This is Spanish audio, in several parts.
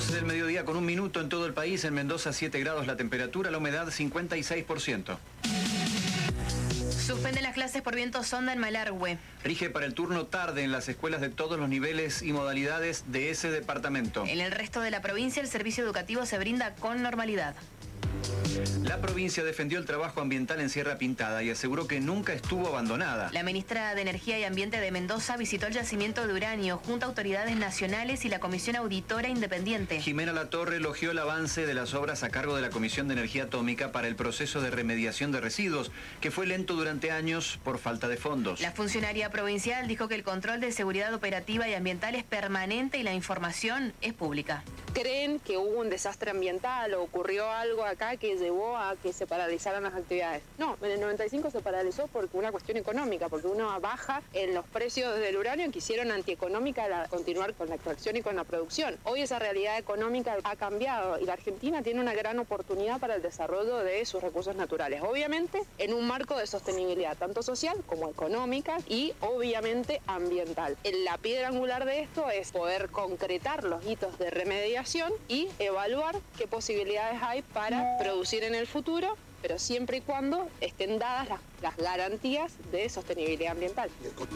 12 del mediodía con 1 minuto en todo el país. En Mendoza 7 grados la temperatura, la humedad 56%. Suspenden las clases por viento sonda en Malargüe. Rige para el turno tarde en las escuelas de todos los niveles y modalidades de ese departamento. En el resto de la provincia el servicio educativo se brinda con normalidad. La provincia defendió el trabajo ambiental en Sierra Pintada y aseguró que nunca estuvo abandonada. La ministra de Energía y Ambiente de Mendoza visitó el yacimiento de uranio junto a autoridades nacionales y la Comisión Auditora Independiente. Jimena Latorre elogió el avance de las obras a cargo de la Comisión de Energía Atómica para el proceso de remediación de residuos, que fue lento durante años por falta de fondos. La funcionaria provincial dijo que el control de seguridad operativa y ambiental es permanente y la información es pública. ¿Creen que hubo un desastre ambiental o ocurrió algo acá que llevó a que se paralizaran las actividades? No, en el 95 se paralizó por una cuestión económica, porque una baja en los precios del uranio que hicieron antieconómica continuar con la extracción y con la producción. Hoy esa realidad económica ha cambiado y la Argentina tiene una gran oportunidad para el desarrollo de sus recursos naturales, obviamente en un marco de sostenibilidad tanto social como económica y obviamente ambiental. La piedra angular de esto es poder concretar los hitos de remediación y evaluar qué posibilidades hay para producir en el futuro, pero siempre y cuando estén dadas las garantías de sostenibilidad ambiental.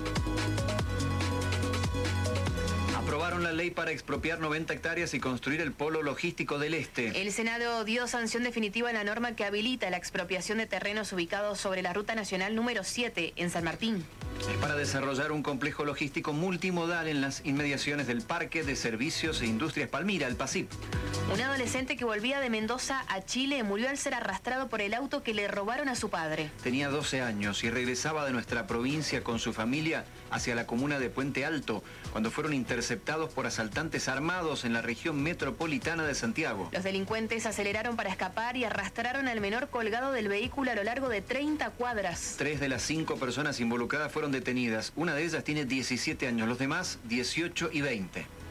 Aprobaron la ley para expropiar 90 hectáreas y construir el polo logístico del Este. El Senado dio sanción definitiva a la norma que habilita la expropiación de terrenos ubicados sobre la Ruta Nacional número 7 en San Martín. Es para desarrollar un complejo logístico multimodal en las inmediaciones del Parque de Servicios e Industrias Palmira, el PASIP. Un adolescente que volvía de Mendoza a Chile murió al ser arrastrado por el auto que le robaron a su padre. Tenía 12 años y regresaba de nuestra provincia con su familia hacia la comuna de Puente Alto, cuando fueron interceptados por asaltantes armados en la región metropolitana de Santiago. Los delincuentes aceleraron para escapar y arrastraron al menor colgado del vehículo a lo largo de 30 cuadras. 3 de las 5 personas involucradas fueron detenidas. Una de ellas tiene 17 años, los demás 18 y 20.